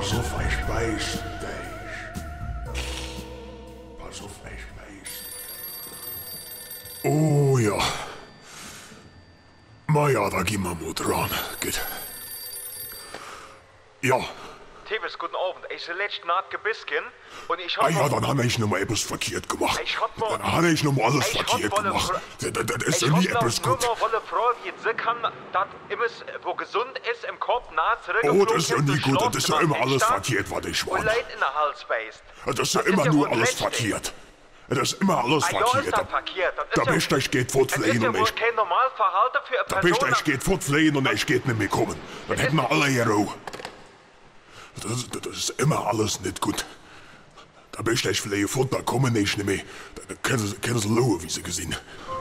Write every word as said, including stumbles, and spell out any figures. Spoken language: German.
Pass auf, ich beiß dich. Pass auf, ich beiß. Oh ja. Ma ja, da gehen wir mal dran. Geht. Ja. Tibes, guten Abend. Ich bin letzte Nacht gebisken und ich hab... Ah ja, dann habe ich noch mal etwas verkehrt gemacht. Ich hab mal... Dann habe ich noch mal alles ich verkehrt hab gemacht. Wolle, Das, das ist ich ja nie hab etwas noch gut. nur mal wolle Frau, wie sie kann, dass immer, wo gesund ist, im Kopf nah zurück... Oh, das ist ja nie gut. Das ist ja immer alles verkehrt, was ich Und war. Leid in der Hals beißt. Das ist ja Das immer ist ja nur wohl alles richtig. verkehrt. Das ist immer alles Ah, ja, ist verkehrt. das verkehrt. Das ist Da ja- bist du, ich geht Das fortfliehen ist ja und wohl ich... kein Normalverhalten für eine Da Person... bist du, ich geht fortfliehen und ich geht nicht mehr kommen. Dann hätten wir alle hier Ruhe. Das, das ist immer alles nicht gut. Da bist du, ich fliehen fort, da kommen ich nicht mehr. Da können sie, können sie schauen, wie sie gesehen.